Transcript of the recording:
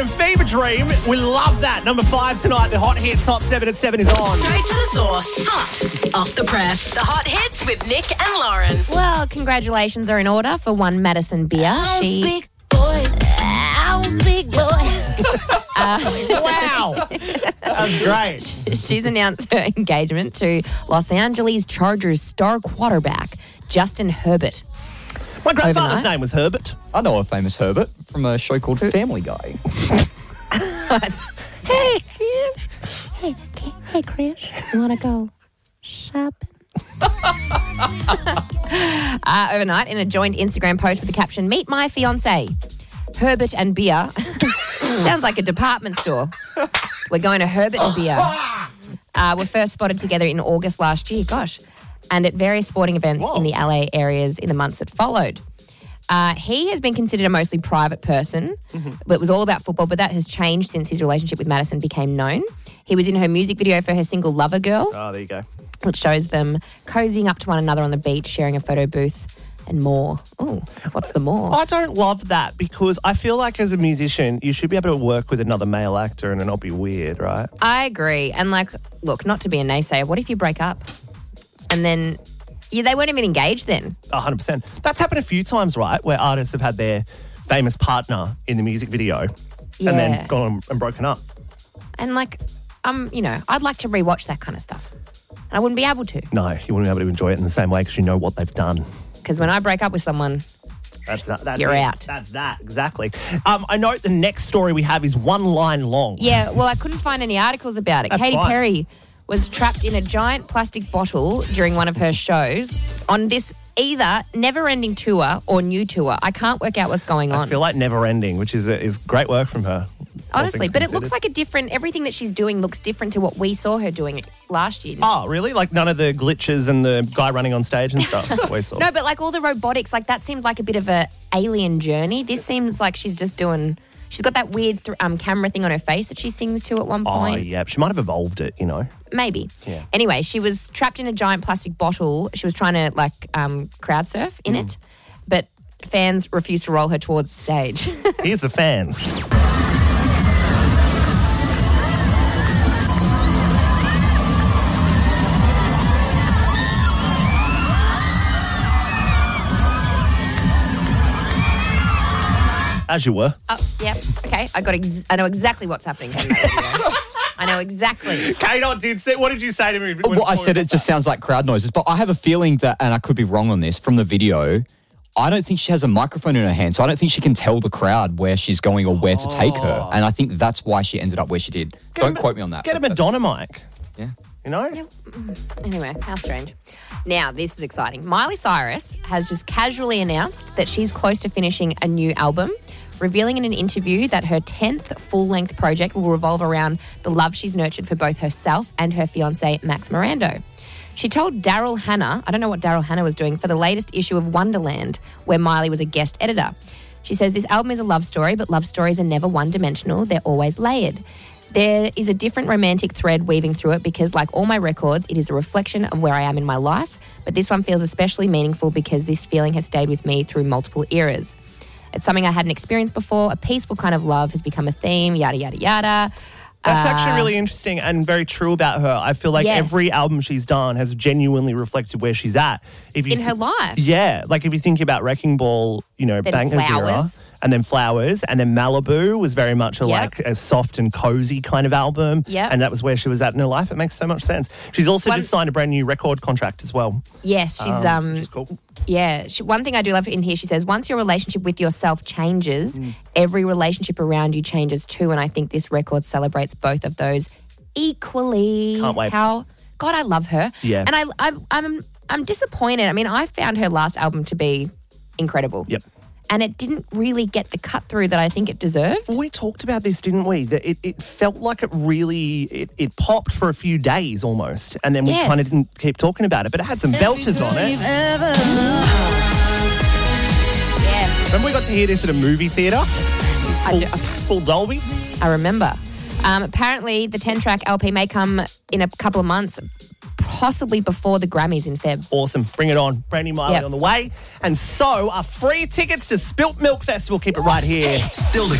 Morning Fever Dream. We love that. Number 5 tonight. The Hot Hits Hot 7 at 7 is on. Straight to the source. Hot off the press. The Hot Hits with Nick and Lauren. Well, congratulations are in order for one Madison Beer. I'll speak, Wow. That's great. She's announced her engagement to Los Angeles Chargers star quarterback Justin Herbert. My grandfather's Overnight. name was Herbert. I know a famous Herbert from a show called Family Guy. Hey, Chris. Hey, Chris. You want to go shopping? Overnight, in a joint Instagram post with the caption, "Meet my fiance, Herbert and Beer." Sounds like a department store. We're going to Herbert and Beer. Were first spotted together in August last year. Gosh. And at various sporting events in the LA areas in the months that followed. He has been considered a mostly private person, but it was all about football, but that has changed since his relationship with Madison became known. He was in her music video for her single Lover Girl, Oh, there you go. which shows them cozying up to one another on the beach, sharing a photo booth and more. Oh, what's the more? I don't love that because I feel like as a musician, you should be able to work with another male actor and it not be weird, right? I agree. And look, not to be a naysayer, what if you break up? And then they weren't even engaged then. 100%. That's happened a few times, right? Where artists have had their famous partner in the music video and then gone and broken up. And I'd like to rewatch that kind of stuff. And I wouldn't be able to. No, you wouldn't be able to enjoy it in the same way because you know what they've done. Because when I break up with someone, That's You're it. out. That's that, exactly. I know the next story we have is one line long. yeah, well, I couldn't find any articles about it. That's Katy fine. Perry was trapped in a giant plastic bottle during one of her shows on this either never-ending tour or new tour. I can't work out what's going on. I feel like never ending, which is great work from her. all Honestly, things but it looks considered. like everything that she's doing looks different to what we saw her doing last year. Oh, really? Like none of the glitches and the guy running on stage and stuff we saw. No, but like all the robotics, like that seemed like a bit of a alien journey. This seems like she's just doing... She's got that weird camera thing on her face that she sings to at one point. Oh, yeah. She might have evolved it, you know. Maybe. Yeah. Anyway, she was trapped in a giant plastic bottle. She was trying to crowd surf in it, but fans refused to roll her towards the stage. Here's the fans. As you were. Oh, yeah. Okay. I know exactly what's happening. In that video. I know exactly. Kate, what did you say to me? Well, I said it just sounds like crowd noises, but I have a feeling that, and I could be wrong on this, from the video, I don't think she has a microphone in her hand, so I don't think she can tell the crowd where she's going or where to take her. And I think that's why she ended up where she did. Don't quote me on that. Get a but Madonna mic. Yeah. You know? Anyway, how strange. Now, this is exciting. Miley Cyrus has just casually announced that she's close to finishing a new album, revealing in an interview that her 10th full-length project will revolve around the love she's nurtured for both herself and her fiancé, Max Mirando. She told Daryl Hannah, I don't know what Daryl Hannah was doing, for the latest issue of Wonderland, where Miley was a guest editor. She says this album is a love story, but love stories are never one-dimensional. They're always layered. There is a different romantic thread weaving through it because, like all my records, it is a reflection of where I am in my life. But this one feels especially meaningful because this feeling has stayed with me through multiple eras. It's something I hadn't experienced before. A peaceful kind of love has become a theme, yada, yada, yada. That's actually really interesting and very true about her. I feel like every album she's done has genuinely reflected where she's at. In her life. Yeah. Like if you think about Wrecking Ball, Bangers era, Flowers. and then Flowers, and then Malibu was very much a soft and cozy kind of album. Yep. And that was where she was at in her life. It makes so much sense. She's also just signed a brand new record contract as well. Yes, she's Which is cool. Yeah, one thing I do love in here, she says, once your relationship with yourself changes, every relationship around you changes too. And I think this record celebrates both of those equally. Can't wait. God, I love her. Yeah. And I'm disappointed. I mean, I found her last album to be incredible. Yep. And it didn't really get the cut through that I think it deserved. Well, we talked about this, didn't we? That it felt like it really, it popped for a few days almost. And then we kind of didn't keep talking about it. But it had some belters on it. Yeah. Remember we got to hear this at a movie theatre? Full Dolby? I remember. Apparently, the 10-track LP may come in a couple of months, possibly before the Grammys in Feb. Awesome. Bring it on. Brandy Miley Yep. on the way. And so are free tickets to Spilt Milk Festival. Keep it right here. Still to